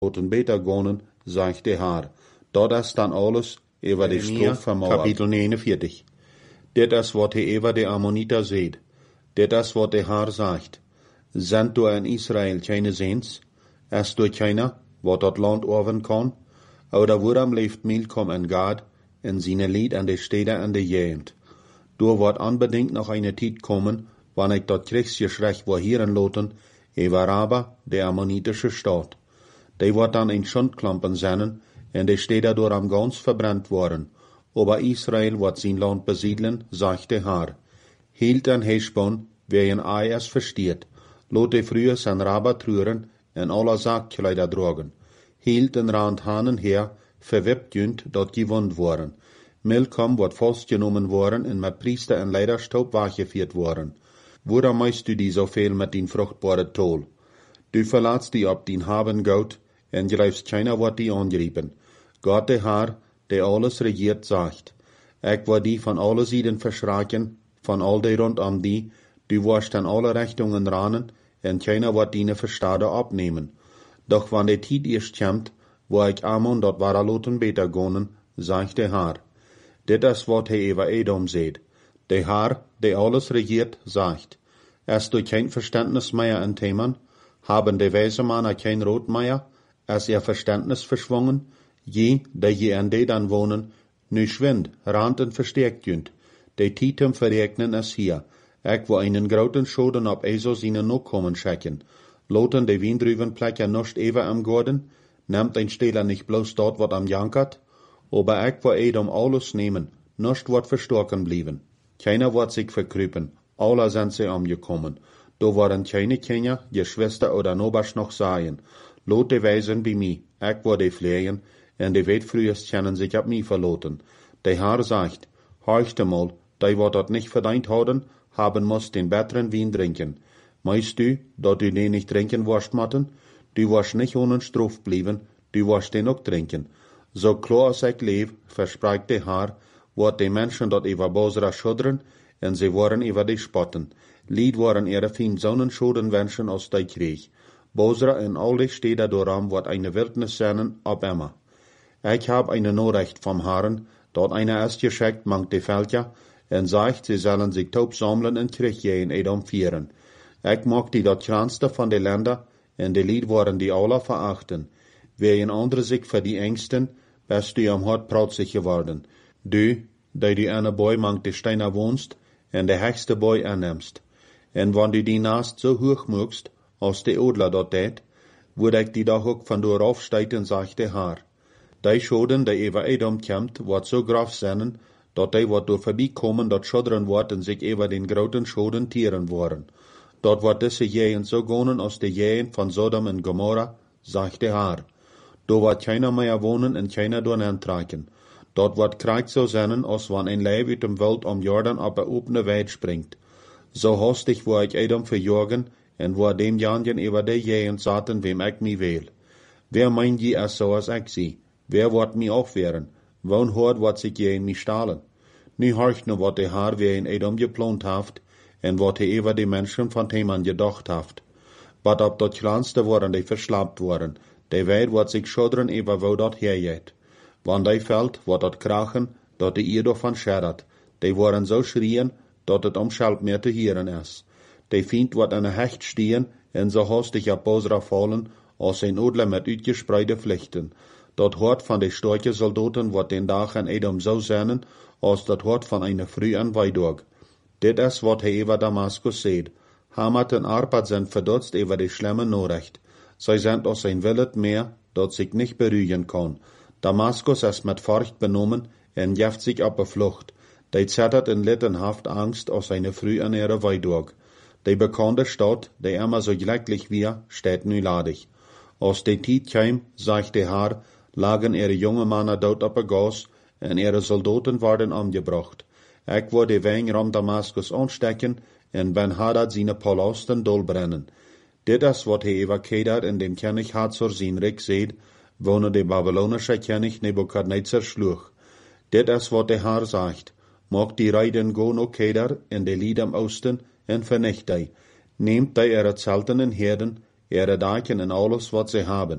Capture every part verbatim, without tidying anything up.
loten beter gonen, sagt de Haar. Dat is dan alles over de stroof van Moab. Kapitel negenenveertig. Dit is wat hij over de Ammoniter zegt. Dit is wat de Haar zegt. Zijn du in Israël keine Sehns? Ist du keiner, wat dat land oven kan? Oder worum leeft Milkom en Gad, en seine Lied an de Städte an de Gegend? Du wordt unbedingt noch eine Tijd kommen, wann ich dat Kriegsgeschrecht wo hieren loten, über Raba, de ammonitische Stadt. Die wordt dan in Schundklampen zijn, en de Städte door am ganz verbrannt worden. Aber Israel wordt zijn land besiedeln, sagt de Haar. Hielt an Heshbon, wer een Ei es versteht. Lot de früher sein Raba trüren, en aller Sakkleider drogen. Hielt den Rand Hanen her, verwippt jünd, dat gewund worden. Milkom wordt vastgenomen worden en met priester en leiderstoop weggevierd worden. Waarom meist du die zoveel met die vruchtbare tol? Du verlaatst die op die haben goud, en grijfst keiner wordt die aangeriepen. Gott de Haar, der alles regiert, sagt, ik word die van alle Sieden verschraken, van al die rondom die, du wirst an alle Richtungen ranen, en keiner wordt die verstade opnemen. Doch wann de tijd eerst komt, wo ik Ammon dat waraloten beter gonen, sagt de Haar. Dit is wat hij over Edom zegt. De Haar, der alles regiert, sagt, ist du kein Verständnis mehr in Themen? Haben de weise Männer kein Rot mehr? Ist ihr Verständnis verschwungen? Je, der je an de dan wohnen, nu schwind, rand en verstärkt jünd. De Titem verregnen es hier. Ik wo einen groten Schoden op Ezo seine noch kommen schecken. Loten de Wiendrüvenplecker nicht ever am Gorden? Nimmt ein Stehler nicht bloß dort, wat am jankert? Aber ik wo Edom alles nehmen, nicht wat verstorken blieben. Keiner wird sich verkrüpen, alle sind sie umgekommen. Da waren keine Kinder, Geschwister oder Nobasch noch seien. Lot de Weisen bei mir, ich war de Flehen, en de weet frühest kennen sich ab mir verloten. De Haar sagt, horchte mal, die wat dat nicht verdient haben, haben muss den besseren Wein trinken. Meinst du, dat du den nicht trinken wirst, Matten? Du wirst nicht ohne Strof blieben, du wirst den auch trinken. So klar als ich lebe, verspricht de Haar, wordt de Menschen dat über Bosra schudren, en sie worden über die spotten. Lied waren ihre fien Sonnenschoden wünschen aus de Krieg. Bosra en al die Städte doram wordt eine Wildnis sein, ab immer. Ich hab eine Nachricht vom Herrn, dort einer erst geschickt mangt de Völker, en sagt, sie sollen sich taub sammeln en Krieg in Edom vieren. Ich mag die dat kleinste von de Länder, en de Lied waren die alle verachten. Wer een andere sich für die Ängsten, bist du am Hort prautzig geworden. Du, die die eine Boy mangt de Steiner wohnst, en de höchste Boy annimmst. En wann du die naast so hoch mögst, als de Odler dort tät, würde ich die doch auch von dort aufsteiten, sagt de Haar. Die Schoden, die über Edom kämmt, wird so graf sein, dat die wird durch vorbeikommen, dat schodren wird und sich über den groten Schoden tieren worden. Dort wird diese Jähen so gonen aus de Jähen von Sodom und Gomorra, sagt de Haar. Da wird keiner mehr wohnen und keiner durch antragen. Dort wird Krieg so sein, als wann ein Leib uit dem Wald um Jordan auf eine offene Weid springt. So hastig war ich Edom verjorgen, en war dem Janjen über de Jähen zaten, wem ich mi will. Wer meint je es so als ich sie? Wer wird mi aufwehren? Wo'n hort wat sich je in mi stahlen? Nu horcht nu wat de Haar wer in Edom geplant haft, en wat he über die Menschen von Theman gedacht haft. Wat ob dat kleinste waren die verslaapt worden, de Weid wat sich schodren über wo dat herjet. Wann die fällt, wat dat krachen, dat de ihr davon scherdert. Die waren so schrien, dat het omschalp mehr te hieren is. Die Fiend wat an de Hecht stehen, en so hastig ab Bosra fallen, als ein Odler mit uitgespreide Pflichten. Dat hort van de starke Soldaten wordt den Dag in Edom so zijn, als dat hort van eine Früh an Weidog. Dit is wat hij over Damaskus zegt. Hamat en Arpad zijn verdutzt over de schlimme Nachricht. Zij zijn als ein Willet meer, dat sich nicht beruhigen kann. Damaskus ist mit Furcht benommen en jeft sich op de Flucht. Die zittert in littenhaft Angst aus eine Früh an ihre Weidog. Die bekannte Stadt, die immer so glücklich wir, steht nu ladig. Als die Tijd kwam, sagt de Haar, lagen ihre junge Männer dort op de Gas en ihre Soldaten worden umgebracht. Ik wou de wijn rom Damaskus aanstecken en Ben Hadad seine Palasten dolbrennen. Dit is wat hij over Kedar in dem König Hazor zijn Rik zegt, wonen de Babylonische König Nebukadnezar sloeg. Dit is wat de Haar sagt. Mag die Reiden go no Kedar in de Lied am Osten en vernicht die. Nehmt die ihre Zelten en Herden, ihre Daken en alles wat sie haben.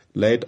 lädt